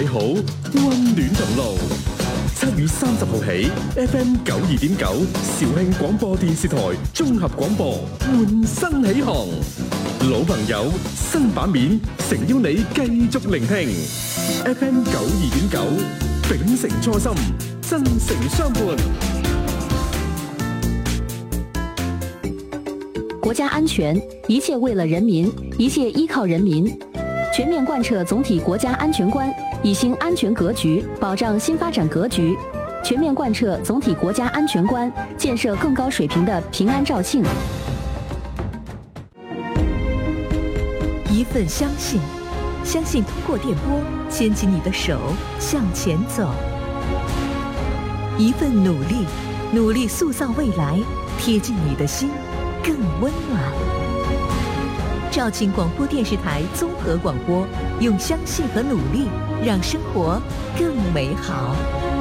你好，溫暖同路。7月30號起 ，FM 92.9肇慶廣播電視台綜合廣播換新起航，老朋友新版面，誠邀你繼續聆聽 FM 92.9，秉承初心，真誠相伴。 國家安全，一切為了人民，一切依靠人民。全面貫徹總體國家安全觀，以新安全格局保障新發展格局。全面貫徹總體國家安全觀，建設更高水平的平安肇慶。 一份相信，相信通過電波牽起你的手向前走；一份努力，努力塑造未來，貼近你的心更溫暖。肇慶廣播電視台綜合廣播，用相信和努力，讓生活更美好。